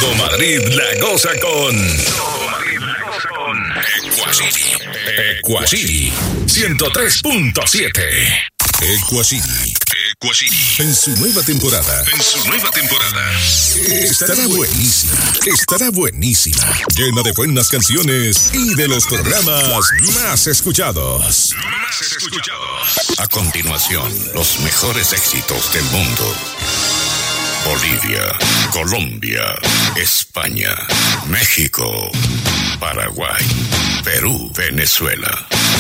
Todo Madrid la goza con Equacity 103.7. Equacity en su nueva temporada. Estará buenísima. Llena de buenas canciones y de los programas más escuchados. A continuación, los mejores éxitos del mundo. Bolivia, Colombia, España, México, Paraguay, Perú, Venezuela,